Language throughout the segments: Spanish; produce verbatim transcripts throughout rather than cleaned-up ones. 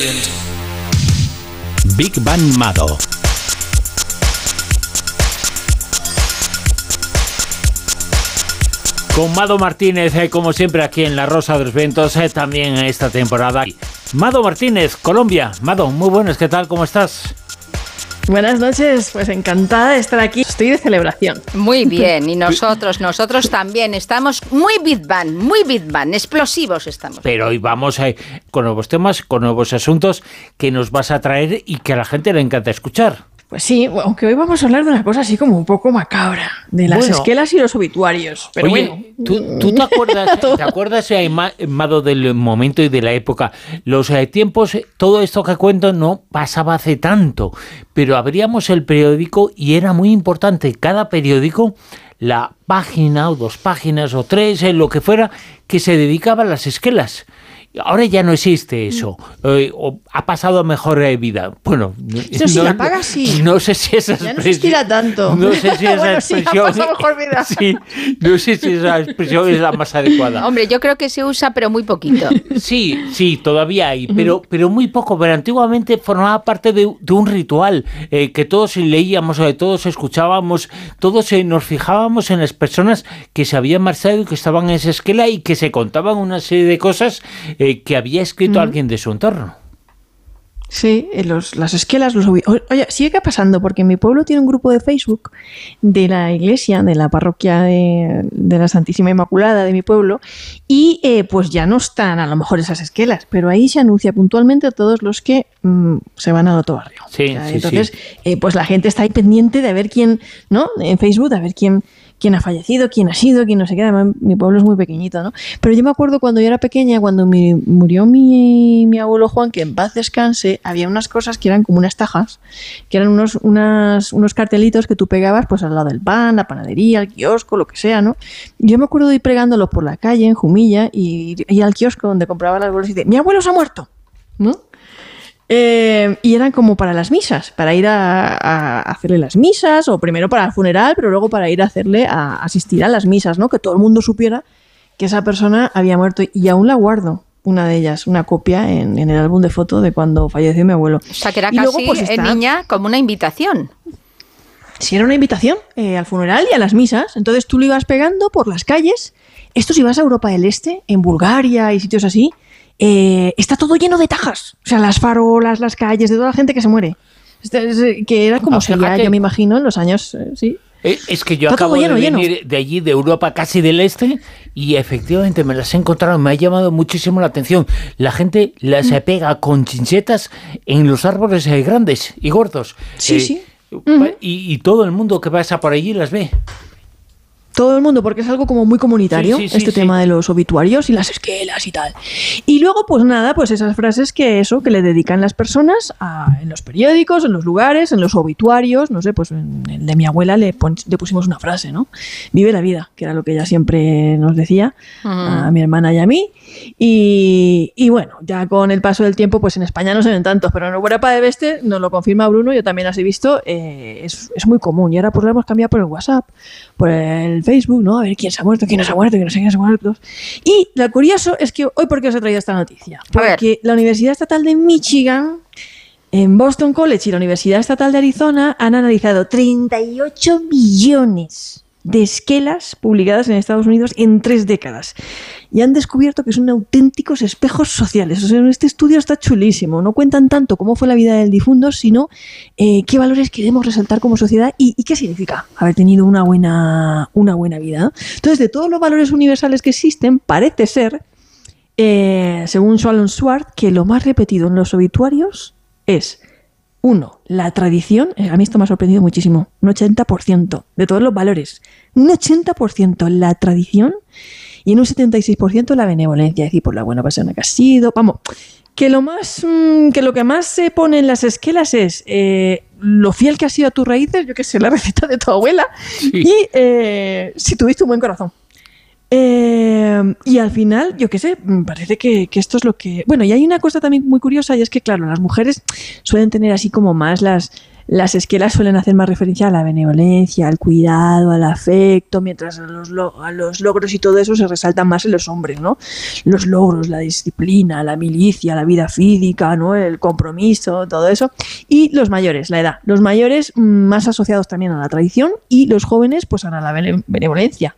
Big Band Mado. Con Mado Martínez, eh, como siempre aquí en La Rosa de los Vientos, eh, también en esta temporada. Mado Martínez, Colombia. Mado, muy buenas, ¿qué tal? ¿Cómo estás? Buenas noches, pues encantada de estar aquí. Estoy de celebración. Muy bien, y nosotros, nosotros también estamos muy Big Bang, muy Big Bang, explosivos estamos. Pero hoy vamos eh, con nuevos temas, con nuevos asuntos que nos vas a traer y que a la gente le encanta escuchar. Pues sí, aunque hoy vamos a hablar de una cosa así como un poco macabra, de las bueno, esquelas y los obituarios. Pero oye, bueno. ¿tú, tú te acuerdas, ¿te acuerdas, eh, Mado, del momento y de la época? Los eh, tiempos, todo esto que cuento no pasaba hace tanto, pero abríamos el periódico y era muy importante, cada periódico, la página o dos páginas o tres, eh, lo que fuera, que se dedicaba a las esquelas. Ahora ya no existe eso. Eh, o ha pasado a mejor eh, vida. Bueno, eso sí, no, la paga sí. No sé si esa ya no existirá tanto. No sé si esa bueno, expresión. Sí, ha pasado a mejor vida. Sí, no sé si esa expresión es la más adecuada. Hombre, yo creo que se usa, pero muy poquito. Sí, sí, todavía hay, pero, pero muy poco. Pero antiguamente formaba parte de, de un ritual eh, que todos leíamos, eh, todos escuchábamos, todos eh, nos fijábamos en las personas que se habían marchado y que estaban en esa esquela y que se contaban una serie de cosas Eh, que había escrito mm. alguien de su entorno. Sí, los, las esquelas, los oye, sigue pasando, porque mi pueblo tiene un grupo de Facebook de la iglesia, de la parroquia de, de la Santísima Inmaculada de mi pueblo, y eh, pues ya no están a lo mejor esas esquelas, pero ahí se anuncia puntualmente a todos los que mmm, se van al otro barrio. Sí, o sea, sí, entonces, sí. Eh, pues la gente está ahí pendiente de ver quién, ¿no? En Facebook, a ver quién quién ha fallecido, quién ha sido, quién no sé qué. Además, mi pueblo es muy pequeñito, ¿no? Pero yo me acuerdo cuando yo era pequeña, cuando mi, murió mi, mi abuelo Juan, que en paz descanse, había unas cosas que eran como unas tajas, que eran unos, unas, unos cartelitos que tú pegabas pues al lado del pan, la panadería, el kiosco, lo que sea, ¿no? Yo me acuerdo de ir pregándolos por la calle, en Jumilla, y ir al kiosco donde compraba las bolsas y decía, ¡mi abuelo se ha muerto! ¿No? Eh, y eran como para las misas, para ir a, a hacerle las misas, o primero para el funeral, pero luego para ir a hacerle, a asistir a las misas, ¿no? Que todo el mundo supiera que esa persona había muerto. Y aún la guardo, una de ellas, una copia en, en el álbum de fotos de cuando falleció mi abuelo. O sea, que era y casi, luego, pues, está, niña, como una invitación. Sí, era una invitación eh, al funeral y a las misas. Entonces tú lo ibas pegando por las calles. Esto si vas a Europa del Este, en Bulgaria y sitios así, Eh, está todo lleno de tajas, o sea, las farolas, las calles, de toda la gente que se muere. Que era como sería, yo me imagino, en los años, eh, sí. Es que yo está acabo lleno, de venir lleno. de allí, de Europa, casi del este, y efectivamente me las he encontrado, me ha llamado muchísimo la atención. La gente las mm. pega con chinchetas en los árboles eh, grandes y gordos. Sí, eh, sí. Uh-huh. Y, y todo el mundo que pasa por allí las ve. Todo el mundo, porque es algo como muy comunitario, sí, sí, sí, este sí. tema de los obituarios y las esquelas y tal. Y luego, pues nada, pues esas frases que eso, que le dedican las personas a, en los periódicos, en los lugares, en los obituarios, no sé, pues en el de mi abuela le, pon, le pusimos una frase, ¿no? Vive la vida, que era lo que ella siempre nos decía, uh-huh. a mi hermana y a mí. Y, y bueno, ya con el paso del tiempo, pues en España no se ven tantos, pero en Europa de Beste, nos lo confirma Bruno, yo también las he visto, eh, es, es muy común. Y ahora pues lo hemos cambiado por el WhatsApp, por el Facebook, ¿no? A ver quién se ha muerto, quién no se ha muerto, quién no sé quién se ha muerto. Y lo curioso es que hoy, ¿por qué os he traído esta noticia? Porque la Universidad Estatal de Michigan, en Boston College y la Universidad Estatal de Arizona han analizado treinta y ocho millones de esquelas publicadas en Estados Unidos en tres décadas. Y han descubierto que son auténticos espejos sociales. O sea, este estudio está chulísimo. No cuentan tanto cómo fue la vida del difunto, sino eh, qué valores queremos resaltar como sociedad y, y qué significa haber tenido una buena, una buena vida. Entonces, de todos los valores universales que existen, parece ser, eh, según Shalom Swart, que lo más repetido en los obituarios es, uno, la tradición. A mí esto me ha sorprendido muchísimo. Un ochenta por ciento de todos los valores. Un ochenta por ciento la tradición. Y en un setenta y seis por ciento la benevolencia, es decir, por la buena persona que has sido. Vamos, que lo más, que lo que más se pone en las esquelas es eh, lo fiel que has sido a tus raíces, yo qué sé, la receta de tu abuela, sí. y eh, si tuviste un buen corazón. Eh, y al final, yo qué sé, parece que, que esto es lo que... Bueno, y hay una cosa también muy curiosa, y es que, claro, las mujeres suelen tener así como más las... Las esquelas suelen hacer más referencia a la benevolencia, al cuidado, al afecto, mientras a los, lo, a los logros y todo eso se resaltan más en los hombres, ¿no? Los logros, la disciplina, la milicia, la vida física, ¿no? El compromiso, todo eso. Y los mayores, la edad. Los mayores más asociados también a la tradición y los jóvenes pues a la benevolencia.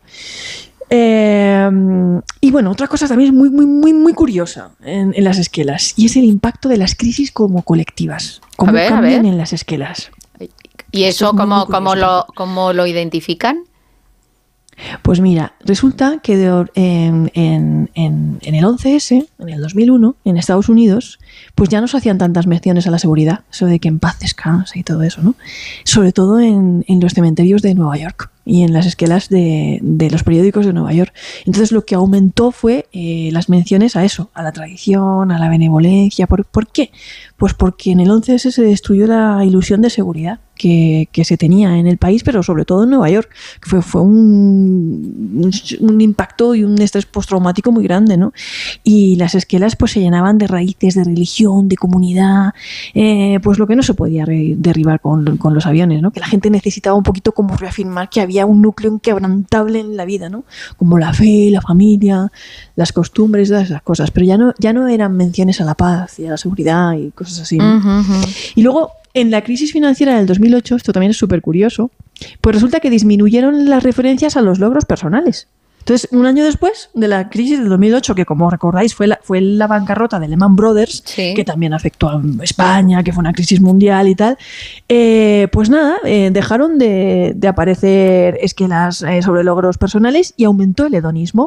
Eh, y bueno, otra cosa también es muy, muy, muy, muy curiosa en, en las esquelas, y es el impacto de las crisis como colectivas. ¿Cómo a ver, cambian a ver. en las esquelas? ¿Y eso cómo, cómo, lo, cómo lo identifican? Pues mira, resulta que de, en, en, en, en el once ese, en el dos mil uno, en Estados Unidos, pues ya no se hacían tantas menciones a la seguridad, eso de que en paz descanse y todo eso, ¿no? Sobre todo en, en los cementerios de Nueva York y en las esquelas de, de los periódicos de Nueva York. Entonces lo que aumentó fue eh, las menciones a eso, a la tradición, a la benevolencia. ¿Por, ¿por qué? Pues porque en el once ese se destruyó la ilusión de seguridad que, que se tenía en el país, pero sobre todo en Nueva York, que fue, fue un, un impacto y un estrés postraumático muy grande, ¿no? Y las esquelas pues se llenaban de raíces, de religión, de comunidad, eh, pues lo que no se podía re- derribar con, con los aviones, ¿no? Que la gente necesitaba un poquito como reafirmar que había un núcleo inquebrantable en la vida, ¿no? Como la fe, la familia, las costumbres, todas esas cosas. Pero ya no, ya no eran menciones a la paz y a la seguridad y cosas así, ¿no? Uh-huh, uh-huh. Y luego, en la crisis financiera del dos mil ocho, esto también es súper curioso, pues resulta que disminuyeron las referencias a los logros personales. Entonces, un año después de la crisis del dos mil ocho, que como recordáis fue la, fue la bancarrota de Lehman Brothers, sí, que también afectó a España, que fue una crisis mundial y tal, eh, pues nada, eh, dejaron de, de aparecer esquelas eh, sobre logros personales y aumentó el hedonismo.